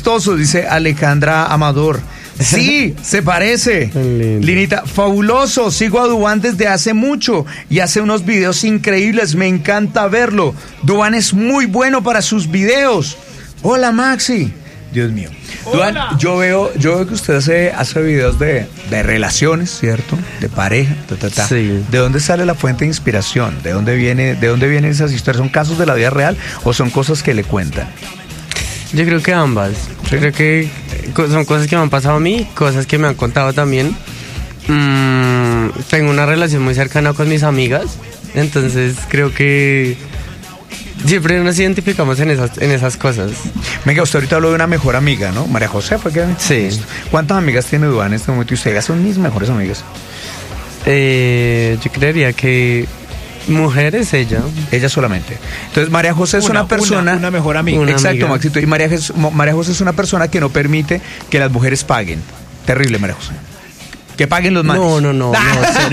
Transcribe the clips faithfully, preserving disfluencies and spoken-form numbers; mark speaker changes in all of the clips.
Speaker 1: chistoso, dice Alejandra Amador. Sí, se parece. Linita, fabuloso. Sigo a Duván desde hace mucho y hace unos videos increíbles. Me encanta verlo. Duván es muy bueno para sus videos. Hola, Maxi. Dios mío. Duván, yo veo, yo veo que usted hace, hace videos de, de relaciones, ¿cierto? De pareja, ta, ta, ta.
Speaker 2: Sí.
Speaker 1: ¿De dónde sale la fuente de inspiración? ¿De dónde viene, de dónde vienen esas historias? ¿Son casos de la vida real o son cosas que le cuentan?
Speaker 2: Yo creo que ambas.
Speaker 1: ¿Sí?
Speaker 2: Creo que son cosas que me han pasado a mí, cosas que me han contado también. Mm, tengo una relación muy cercana con mis amigas, entonces creo que siempre nos identificamos en esas, en esas cosas.
Speaker 1: Venga, usted ahorita habló de una mejor amiga, ¿no? María José, ¿fue que?
Speaker 2: Sí.
Speaker 1: ¿Cuántas amigas tiene Duván en este momento? Y ustedes son mis mejores amigas.
Speaker 2: Eh, yo creería que mujeres, ella.
Speaker 1: Ella solamente. Entonces, María José es una, una persona...
Speaker 3: Una, una mejor amiga.
Speaker 2: Una
Speaker 1: exacto,
Speaker 2: amiga.
Speaker 1: Maxito. Y María, María José es una persona que no permite que las mujeres paguen. Terrible, María José. Que paguen los manes.
Speaker 2: No, no, no. no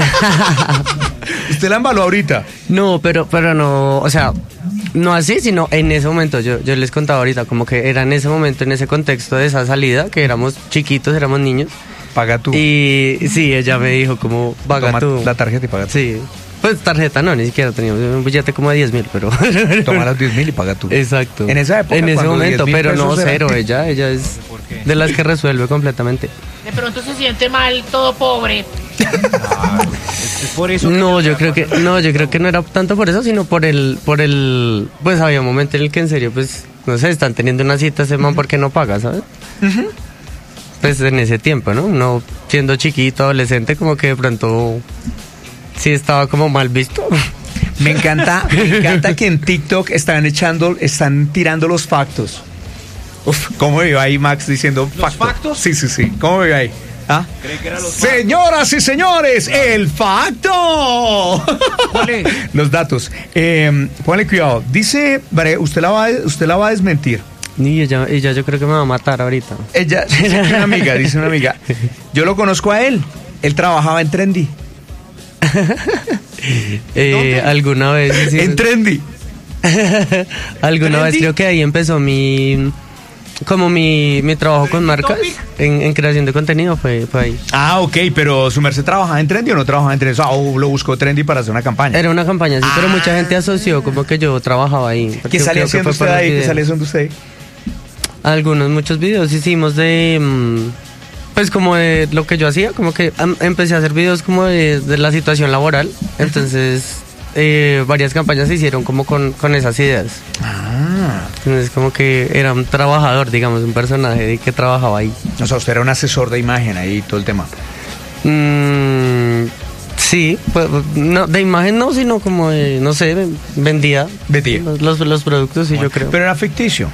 Speaker 1: Usted la embaló ahorita.
Speaker 2: No, pero, pero no, o sea, no así, sino en ese momento. Yo, yo les contaba ahorita, como que era en ese momento, en ese contexto de esa salida, que éramos chiquitos, éramos niños.
Speaker 1: Paga tú.
Speaker 2: Y sí, ella me dijo como, paga
Speaker 1: Toma
Speaker 2: tú.
Speaker 1: la tarjeta y paga tú.
Speaker 2: Sí. Pues tarjeta no, ni siquiera teníamos un billete como de diez mil, pero...
Speaker 1: Toma los diez mil y paga tú.
Speaker 2: Exacto.
Speaker 1: En esa época.
Speaker 2: En ese momento, pero no
Speaker 1: era...
Speaker 2: cero, ella, ella es de las que resuelve completamente.
Speaker 4: De pronto se siente mal, todo pobre.
Speaker 3: Ah, es, es por eso.
Speaker 2: No, yo creo que no, yo creo que no era tanto por eso, sino por el, por el, pues había un momento en el que en serio, pues, no sé, están teniendo una cita ese man porque no paga, ¿sabes?
Speaker 1: Uh-huh.
Speaker 2: Pues en ese tiempo, ¿no? No siendo chiquito, adolescente, como que de pronto sí estaba como mal visto.
Speaker 1: Me encanta, me encanta que en TikTok están echando, están tirando los factos. Uf, ¿cómo me iba ahí Max diciendo
Speaker 3: ¿Los factos?
Speaker 1: Sí, sí, sí. ¿Cómo me iba ahí? ¿Ah?
Speaker 3: Creí que eran los
Speaker 1: Señoras y señores, el facto.
Speaker 3: ¿Cuál es?
Speaker 1: Los datos. Eh, ponle cuidado. Dice, vale, usted la va, usted la va a desmentir.
Speaker 2: Y ella, ella yo creo que me va a matar ahorita.
Speaker 1: Ella, dice una amiga, dice una amiga. Yo lo conozco a él. Él trabajaba en Trendy.
Speaker 2: eh, alguna vez. Sí,
Speaker 1: en Trendy.
Speaker 2: alguna
Speaker 1: ¿Trendy?
Speaker 2: vez creo que ahí empezó mi. Como mi, mi trabajo con marcas en, en creación de contenido fue, fue ahí.
Speaker 1: Ah, ok, pero ¿su merced trabajaba en Trendy o no trabajaba en Trendy? Ah, o lo buscó Trendy para hacer una campaña.
Speaker 2: Era una campaña, sí,
Speaker 1: ah.
Speaker 2: pero mucha gente asoció como que yo trabajaba ahí.
Speaker 1: ¿Qué salía haciendo usted ahí? ¿Qué salía haciendo usted ahí?
Speaker 2: Algunos, muchos videos hicimos de... Pues como de lo que yo hacía, como que um, empecé a hacer videos como de, de la situación laboral. Entonces, eh, varias campañas se hicieron como con, con esas ideas.
Speaker 1: Ah.
Speaker 2: Entonces como que era un trabajador, digamos, un personaje de que trabajaba ahí.
Speaker 1: O sea, usted era un asesor de imagen ahí, todo el tema.
Speaker 2: Mm, sí, pues, no, de imagen no, sino como de, no sé, vendía,
Speaker 1: Vendía.
Speaker 2: Los, los productos, sí,
Speaker 1: Bueno,
Speaker 2: yo creo.
Speaker 1: Pero era ficticio.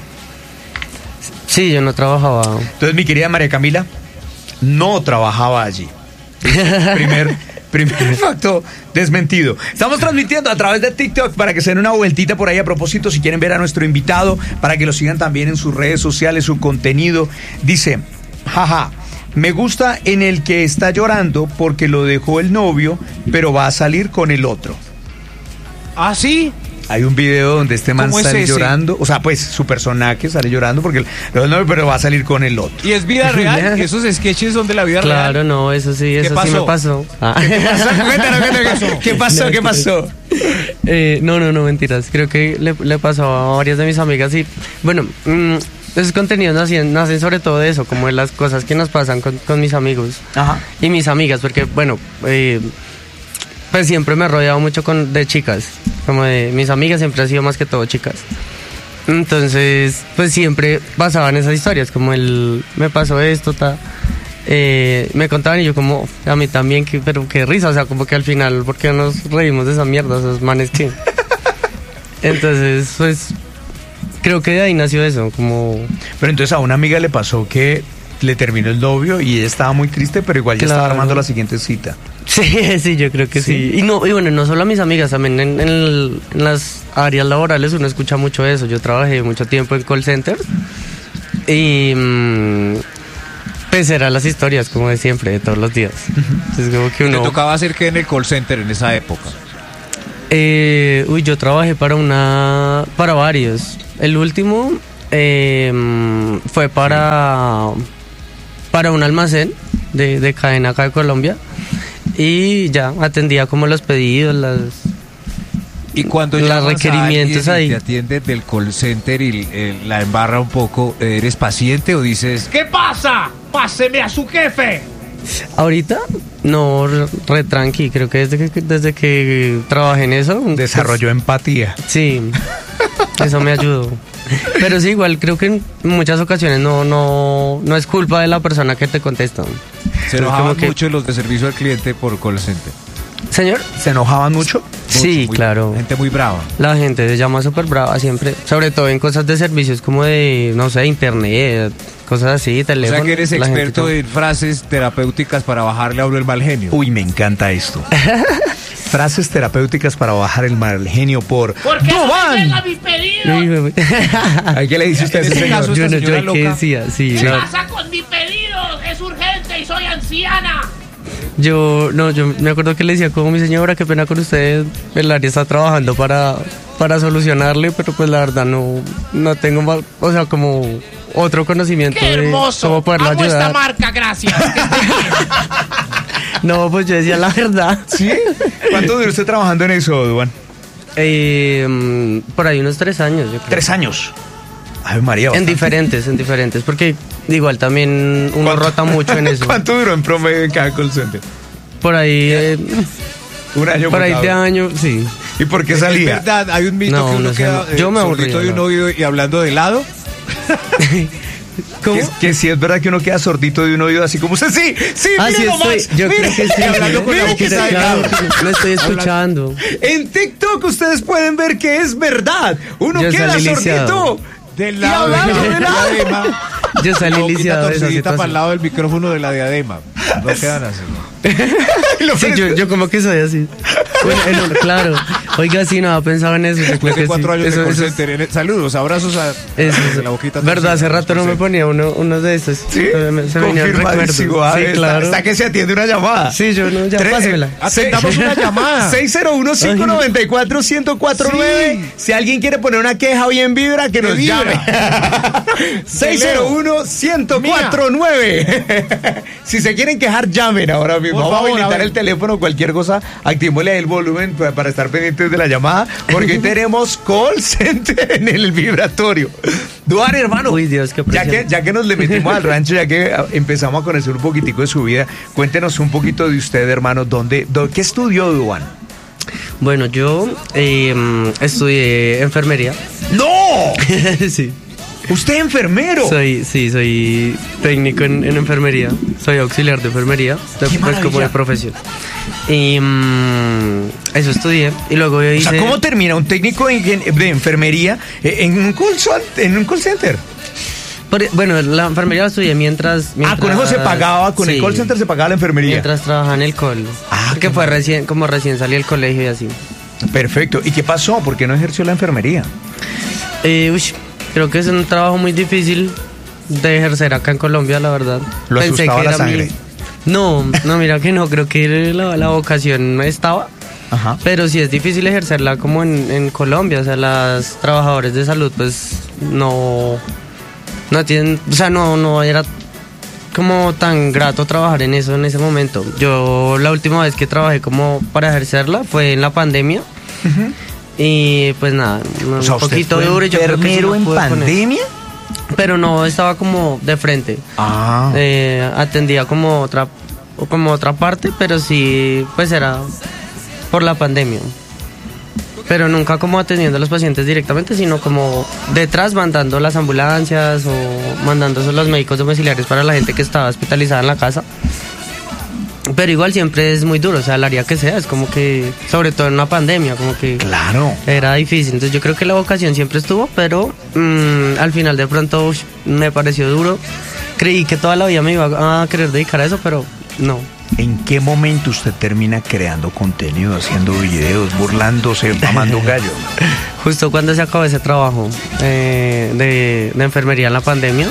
Speaker 2: Sí, yo no trabajaba.
Speaker 1: Entonces, mi querida María Camila no trabajaba allí. Primer, primer facto desmentido. Estamos transmitiendo a través de TikTok para que se den una vueltita por ahí. A propósito, si quieren ver a nuestro invitado, para que lo sigan también en sus redes sociales, su contenido. Dice, jaja, me gusta en el que está llorando porque lo dejó el novio, pero va a salir con el otro.
Speaker 3: ¿Ah, sí?
Speaker 1: Hay un video donde este man
Speaker 3: ¿Cómo es
Speaker 1: sale
Speaker 3: ese?
Speaker 1: llorando, o sea, pues su personaje sale llorando porque el novio, pero va a salir con el otro.
Speaker 3: ¿Y es vida real? ¿Esos sketches son de la vida
Speaker 2: Claro,
Speaker 3: real?
Speaker 2: no, eso sí, eso
Speaker 3: pasó?
Speaker 2: sí me pasó. Ah.
Speaker 1: ¿Qué pasó? Cuéntanos, cuéntanos, ¿qué pasó? ¿Qué pasó?
Speaker 2: Eh, no, no, no, mentiras. Creo que le, le pasó a varias de mis amigas y, bueno, mmm, esos contenidos nacen, nacen sobre todo de eso, como de las cosas que nos pasan con, con mis amigos
Speaker 1: Ajá.
Speaker 2: y mis amigas, porque, bueno, eh, pues siempre me he rodeado mucho con, de chicas, como de mis amigas siempre han sido más que todo chicas. Entonces, pues siempre pasaban esas historias, como el, me pasó esto, ta. Eh, me contaban y yo como, a mí también, que, pero qué risa, o sea, como que al final, ¿por qué nos reímos de esa mierda, esos manes que? Entonces, pues, creo que de ahí nació eso, como...
Speaker 1: Pero entonces a una amiga le pasó que le terminó el novio y ella estaba muy triste, pero igual ya
Speaker 2: Claro.
Speaker 1: estaba armando la siguiente cita.
Speaker 2: Sí, sí, yo creo que sí.
Speaker 1: Sí.
Speaker 2: Y no, y bueno, no solo a mis amigas, también en, en, el- en las áreas laborales uno escucha mucho eso. Yo trabajé mucho tiempo en call center y mm, pues eran las historias como de siempre, de todos los días. Entonces como que
Speaker 3: ¿Te
Speaker 2: uno...
Speaker 3: tocaba hacer qué en el call center en esa época?
Speaker 2: Eh, uy, yo trabajé para una, para varios. El último eh, fue para, para un almacén de, de cadena acá de Colombia. Y ya, atendía como los pedidos, las...
Speaker 3: Y cuando
Speaker 2: Los
Speaker 3: llamas a
Speaker 2: requerimientos
Speaker 3: alguien y
Speaker 2: ahí.
Speaker 3: te atienden del call center y eh, la embarra un poco, ¿eres paciente o dices,
Speaker 4: ¿Qué pasa? Páseme a su jefe.
Speaker 2: Ahorita, no, re, re tranqui, creo que desde que desde que trabajé en eso...
Speaker 1: Desarrolló empatía.
Speaker 2: pues, sí, eso me ayudó. Pero sí, igual creo que en muchas ocasiones no, no, no es culpa de la persona que te contesta.
Speaker 3: se
Speaker 2: Entonces,
Speaker 3: enojaban
Speaker 2: como que-
Speaker 3: mucho los de servicio al cliente por call center?
Speaker 2: Señor,
Speaker 1: ¿Se enojaban mucho?
Speaker 2: sí,
Speaker 3: Mucho, muy-
Speaker 2: claro.
Speaker 3: Gente muy brava.
Speaker 2: La gente se llama súper brava siempre, sobre todo en cosas de servicios como de, no sé, internet, cosas así,
Speaker 3: O
Speaker 2: teléfono.
Speaker 3: sea que eres
Speaker 2: la gente
Speaker 3: experto
Speaker 2: todo-
Speaker 3: en frases terapéuticas para bajarle a uno el mal genio.
Speaker 1: Uy, me encanta esto. Frases terapéuticas para bajar el mal genio por
Speaker 4: ¿Por qué no me
Speaker 1: Dubán.
Speaker 4: llega mi pedido?
Speaker 2: Sí,
Speaker 1: ¿Ay, ¿Qué le dice usted a
Speaker 3: En
Speaker 1: ese
Speaker 3: este
Speaker 1: señor?
Speaker 3: caso,
Speaker 2: yo
Speaker 3: esta
Speaker 2: no, yo
Speaker 3: señora
Speaker 2: qué
Speaker 3: loca.
Speaker 2: decía, sí,
Speaker 4: ¿Qué
Speaker 2: la-
Speaker 4: pasa con mi pedido? Es urgente y soy anciana.
Speaker 2: yo, no, yo me acuerdo que le decía como mi señora, qué pena con usted, el área está trabajando para, para solucionarle, pero pues la verdad no, no tengo más, o sea, como otro conocimiento
Speaker 4: ¡Qué
Speaker 2: de
Speaker 4: hermoso!
Speaker 2: cómo poderlo
Speaker 4: Amo esta
Speaker 2: ayudar.
Speaker 4: marca, gracias. Que esté bien.
Speaker 2: No, pues yo decía la verdad.
Speaker 1: ¿Sí? ¿Cuánto duró usted trabajando en eso, Dubán?
Speaker 2: Eh, mm, por ahí unos tres años, yo creo.
Speaker 1: Tres años. Ay, María.
Speaker 2: En
Speaker 1: bastante.
Speaker 2: diferentes, en diferentes, porque igual también uno
Speaker 1: ¿Cuánto-
Speaker 2: rota mucho en eso.
Speaker 1: ¿Cuánto duró en promedio en cada call center?
Speaker 2: Por ahí, eh,
Speaker 1: Un año
Speaker 2: por ahí
Speaker 1: cada
Speaker 2: de
Speaker 1: uno.
Speaker 2: año, sí.
Speaker 1: ¿Y por qué
Speaker 3: Es
Speaker 1: salía?
Speaker 3: verdad, hay un mito
Speaker 2: No,
Speaker 3: que uno
Speaker 2: no sé,
Speaker 3: queda
Speaker 2: yo me aburría,
Speaker 3: sordito de un
Speaker 2: ¿no?
Speaker 3: oído y hablando de lado.
Speaker 2: ¿Cómo?
Speaker 1: Que, que si es verdad que uno queda sordito de un oído así como usted. Sí, sí,
Speaker 2: Ah, sí
Speaker 1: mírelo,
Speaker 2: estoy,
Speaker 1: Max,
Speaker 2: yo
Speaker 1: mire.
Speaker 2: creo que sí.
Speaker 3: Hablando con la
Speaker 2: Mire que
Speaker 3: boquita de
Speaker 2: claro,
Speaker 3: lado.
Speaker 2: lo estoy escuchando.
Speaker 1: En TikTok ustedes pueden ver que es verdad. Uno
Speaker 2: Yo
Speaker 1: queda
Speaker 2: salí lisiado.
Speaker 1: sordito.
Speaker 3: Del
Speaker 1: Y
Speaker 3: lado de
Speaker 1: hablando
Speaker 3: la
Speaker 1: de lado.
Speaker 3: diadema.
Speaker 2: Yo
Speaker 3: La
Speaker 2: salí
Speaker 3: boquita
Speaker 2: lisiado de esa
Speaker 3: torcidita para el
Speaker 2: situación.
Speaker 3: lado del micrófono de la diadema. No quedan así.
Speaker 1: Lo
Speaker 2: Sí, yo, yo como que soy así. Bueno, en un- claro. Oiga, sí, no había pensado en eso. Yo creo
Speaker 3: Después
Speaker 2: que
Speaker 3: de cuatro
Speaker 2: sí.
Speaker 3: años
Speaker 2: Eso-
Speaker 3: de call
Speaker 2: eso es-
Speaker 3: center. En- Saludos, abrazos a,
Speaker 2: eso
Speaker 3: a
Speaker 2: es-
Speaker 3: de la boquita
Speaker 2: verdad, hace
Speaker 3: torcida.
Speaker 2: rato no me ponía uno, uno de esos.
Speaker 1: Sí,
Speaker 2: Me- Se venía el recuerdo.
Speaker 1: confirmadísimo. Ah,
Speaker 2: Sí,
Speaker 1: está-
Speaker 2: claro.
Speaker 1: Está que se atiende una llamada.
Speaker 2: Sí, yo no, ya
Speaker 1: Tres-
Speaker 2: pásemela.
Speaker 3: Atendamos una llamada.
Speaker 1: seis cero uno, cinco nueve cuatro, uno cero cuatro nueve.
Speaker 3: Sí.
Speaker 1: Si alguien quiere poner una queja bien vibra, que
Speaker 3: Que
Speaker 1: nos
Speaker 3: vibra.
Speaker 1: llame. seis cero uno, uno cero cuatro nueve. Si se quieren quejar, llamen ahora mismo.
Speaker 3: Por
Speaker 1: Vamos
Speaker 3: favor,
Speaker 1: a habilitar
Speaker 3: a ver.
Speaker 1: el teléfono, cualquier cosa, activémosle ahí el volumen para, para estar pendientes de la llamada, porque hoy tenemos call center en el vibratorio. Duan, hermano.
Speaker 2: Uy, Dios, qué
Speaker 1: ya
Speaker 2: presión.
Speaker 1: que, ya que nos le metimos al rancho, ya que ah, empezamos a conocer un poquitico de su vida, cuéntenos un poquito de usted, hermano. ¿Dónde, dó- ¿Qué estudió Duan?
Speaker 2: Bueno, yo eh, estudié enfermería.
Speaker 1: ¡No!
Speaker 2: Sí.
Speaker 1: ¿Usted es enfermero?
Speaker 2: Soy, sí, soy técnico en, en enfermería. Soy auxiliar de enfermería, de-
Speaker 1: ¡Qué
Speaker 2: pues como
Speaker 1: maravilla!
Speaker 2: de profesión. Y mm, eso estudié. Y luego yo
Speaker 1: O
Speaker 2: hice.
Speaker 1: sea, ¿cómo termina un técnico de, ingen- de enfermería eh, en un, call, cen- en un call center?
Speaker 2: Por- bueno, la enfermería la estudié mientras. mientras
Speaker 1: Ah, con eso se pagaba, con el
Speaker 2: sí,
Speaker 1: call center se pagaba la enfermería.
Speaker 2: Mientras trabajaba en el col.
Speaker 1: Ah,
Speaker 2: Porque
Speaker 1: qué
Speaker 2: fue
Speaker 1: mal.
Speaker 2: recién, como recién salí del colegio y así.
Speaker 1: Perfecto. ¿Y qué pasó? ¿Por qué no ejerció la enfermería?
Speaker 2: Eh, uy, creo que es un trabajo muy difícil de ejercer acá en Colombia, la verdad.
Speaker 1: ¿Lo asustaba la sangre?
Speaker 2: No, no, mira que no, creo que la, la vocación no estaba.
Speaker 1: Ajá.
Speaker 2: Pero sí es difícil ejercerla como en, en Colombia, o sea, las trabajadores de salud pues no, no tienen, o sea, no, no era como tan grato trabajar en eso en ese momento. Yo la última vez que trabajé como para ejercerla fue en la pandemia. Y pues nada, un
Speaker 1: O sea, ¿usted
Speaker 2: poquito
Speaker 1: fue
Speaker 2: duro y yo creo que sí
Speaker 1: enfermero
Speaker 2: no
Speaker 1: en
Speaker 2: pude con eso.
Speaker 1: pandemia?
Speaker 2: Pero no estaba como de frente.
Speaker 1: Ah.
Speaker 2: Eh, atendía como otra como otra parte, pero sí pues era por la pandemia. Pero nunca como atendiendo a los pacientes directamente, sino como detrás mandando las ambulancias o mandando los médicos domiciliarios para la gente que estaba hospitalizada en la casa. Pero igual siempre es muy duro, o sea, el área que sea, es como que, sobre todo en una pandemia, como que
Speaker 1: Claro.
Speaker 2: era difícil. Entonces yo creo que la vocación siempre estuvo, pero mm, al final de pronto ush, me pareció duro. Creí que toda la vida me iba a querer dedicar a eso, pero no.
Speaker 1: ¿En qué momento usted termina creando contenido, haciendo videos, burlándose, mamando gallo?
Speaker 2: Justo cuando se acabó ese trabajo eh, de, de enfermería en la pandemia,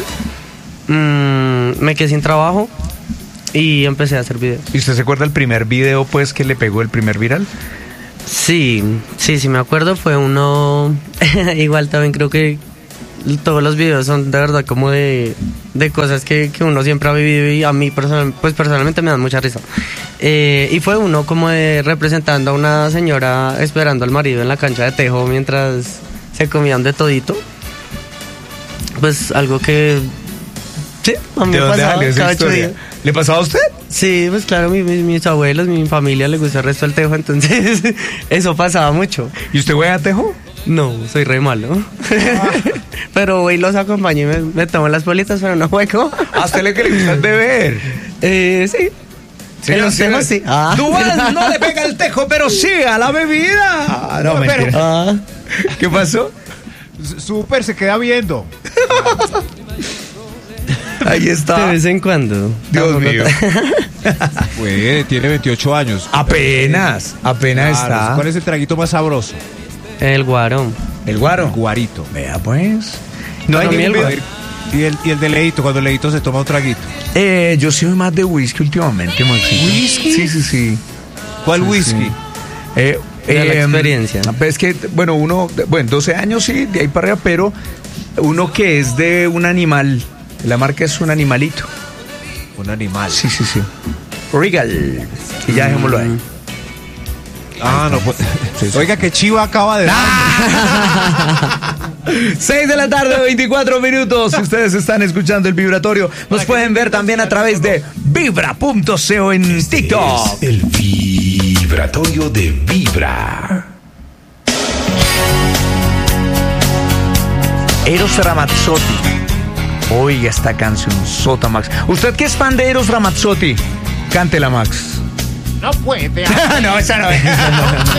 Speaker 2: mmm, me quedé sin trabajo y empecé a hacer videos.
Speaker 1: ¿Y usted se acuerda el primer video, pues, que le pegó el primer viral?
Speaker 2: Sí, sí, sí me acuerdo, fue uno, igual también creo que todos los videos son de verdad como de, de cosas que, que uno siempre ha vivido y a mí personal, pues personalmente me dan mucha risa. Eh, y fue uno como de representando a una señora esperando al marido en la cancha de tejo mientras se comían de todito. Pues algo que... Sí, a mí
Speaker 1: ¿De
Speaker 2: me
Speaker 1: dónde
Speaker 2: pasaba
Speaker 1: salió esa
Speaker 2: cada ocho
Speaker 1: historia?
Speaker 2: días.
Speaker 1: ¿Le pasaba a usted?
Speaker 2: Sí, pues claro, mi, mi- mis abuelos, mi familia les gusta el resto del tejo, entonces eso pasaba mucho.
Speaker 1: ¿Y usted juega a tejo?
Speaker 2: No, soy re malo. Pero voy y los acompaño y me, me tomo las bolitas, pero no juego.
Speaker 1: ¿A usted le que le gusta el beber?
Speaker 2: Eh, sí.
Speaker 1: Sí,
Speaker 2: En los
Speaker 1: sí,
Speaker 2: tejos,
Speaker 1: sí.
Speaker 2: sí. Ah.
Speaker 1: Duval no le pega el tejo, pero sí a la bebida. No,
Speaker 3: pero-
Speaker 1: mentira.
Speaker 2: Ah,
Speaker 1: ¿Qué pasó?
Speaker 3: S- Súper, se queda viendo.
Speaker 1: Ahí
Speaker 2: de
Speaker 1: está.
Speaker 2: vez en cuando.
Speaker 1: Dios
Speaker 2: Tampoco
Speaker 1: mío.
Speaker 2: ta-
Speaker 3: Pues, tiene veintiocho años.
Speaker 1: Apenas, apenas
Speaker 3: Claro,
Speaker 1: está.
Speaker 3: ¿cuál es el traguito más sabroso?
Speaker 2: El guarón.
Speaker 1: El guaro.
Speaker 3: Guarito.
Speaker 1: Vea pues. No hay
Speaker 2: Para mí
Speaker 1: ningún
Speaker 2: el
Speaker 1: video.
Speaker 3: Y el, y el de Leito, cuando Leito se toma un traguito.
Speaker 1: Eh, yo soy más de whisky últimamente, Maxito.
Speaker 3: ¿Whisky?
Speaker 1: Sí, sí, sí.
Speaker 3: ¿Cuál whisky?
Speaker 1: Sí. Eh,
Speaker 2: De la
Speaker 1: eh,
Speaker 2: experiencia.
Speaker 1: Es que, bueno, uno, bueno, doce años sí, de ahí para arriba, pero uno que es de un animal. La marca es un animalito.
Speaker 3: Un animal.
Speaker 1: Sí, sí, sí. Regal. Y ya dejémoslo ahí.
Speaker 3: Ah, no, pues.
Speaker 1: Sí, sí.
Speaker 3: Oiga, que Chiva acaba de.
Speaker 1: seis de la tarde, veinticuatro minutos. Si ustedes están escuchando el vibratorio, nos pueden ver también a través de vibra punto co en TikTok.
Speaker 5: Es el vibratorio de Vibra.
Speaker 1: Eros Ramazzotti. Oiga esta canción, Sota Max. ¿Usted qué es fan de Eros Ramazzotti? Cántela, Max.
Speaker 4: No puede.
Speaker 1: no, esa no es.